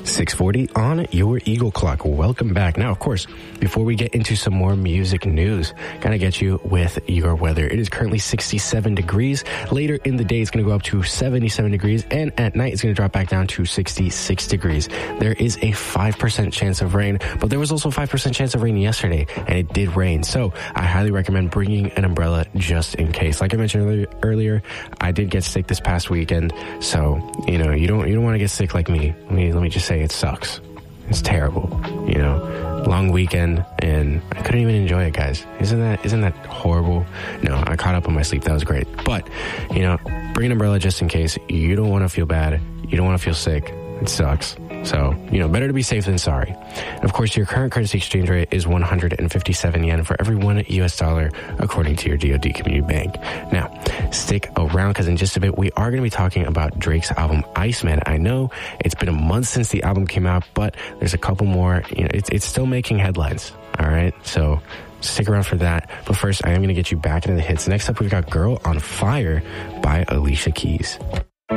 6:40 on your Eagle Clock. Welcome back. Now, of course, before we get into some more music news, gotta get you with your weather. It is currently 67 degrees. Later in the day, it's going to go up to 77 degrees, and at night, it's going to drop back down to 66 degrees. There is a 5% chance of rain, but there was also a 5% chance of rain yesterday, and it did rain. So I highly recommend bringing an umbrella just in case. Like I mentioned earlier, I did get sick this past weekend, so you don't want to get sick like me. Let me just say it sucks. It's terrible. Long weekend, and I couldn't even enjoy it, guys. Isn't that horrible? No, I caught up on my sleep. That was great. But bring an umbrella just in case. You don't want to feel bad. You don't want to feel sick. It sucks. So, better to be safe than sorry. And of course, your current currency exchange rate is 157 yen for every $1 US, according to your DoD Community Bank. Now, stick around, because in just a bit, we are going to be talking about Drake's album, Iceman. I know it's been a month since the album came out, but there's a couple more. It's still making headlines. All right. So stick around for that. But first, I am going to get you back into the hits. Next up, we've got Girl on Fire by Alicia Keys.